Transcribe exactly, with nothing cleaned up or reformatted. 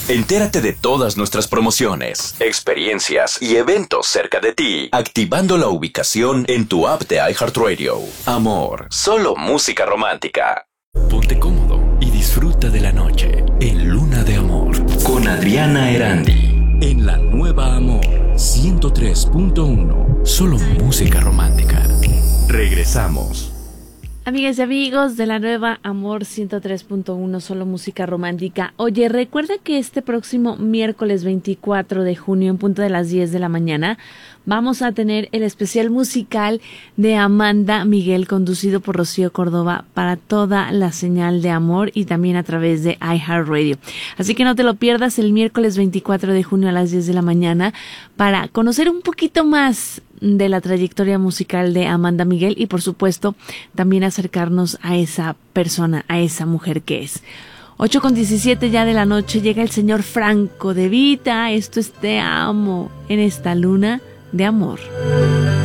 Entérate de todas nuestras promociones, experiencias y eventos cerca de ti, activando la ubicación en tu app de iHeartRadio. Amor, solo música romántica. Ponte cómodo y disfruta de la noche en Luna de Amor con Adriana Erandi. En la nueva Amor ciento tres punto uno. Solo música romántica. Regresamos. Amigas y amigos de la nueva Amor ciento tres punto uno, solo música romántica. Oye, recuerda que este próximo miércoles veinticuatro de junio en punto de las diez de la mañana vamos a tener el especial musical de Amanda Miguel conducido por Rocío Córdoba para toda la señal de Amor y también a través de iHeartRadio. Así que no te lo pierdas el miércoles veinticuatro de junio a las diez de la mañana para conocer un poquito más de la trayectoria musical de Amanda Miguel y por supuesto también acercarnos a esa persona, a esa mujer que es. ocho con diecisiete ya de la noche, llega el señor Franco De Vita. Esto es Te Amo en esta luna de amor.